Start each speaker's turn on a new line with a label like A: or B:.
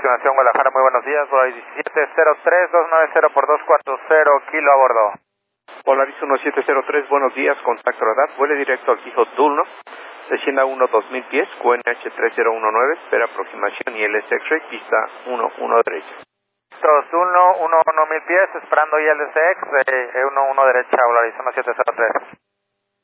A: estimación Guadalajara, muy buenos días, Volaris 1703, 290 por 240, kilo a bordo.
B: Polaris 1703, buenos días, contacto radar, vuele directo al fijo Dulno, descienda 1-2000 pies, QNH 3019, espera aproximación y LS X-Ray, pista 1-1 derecha.
A: 2-1, 1-1000 pies, esperando ILSX, 1-1 derecha, Volaris 1703.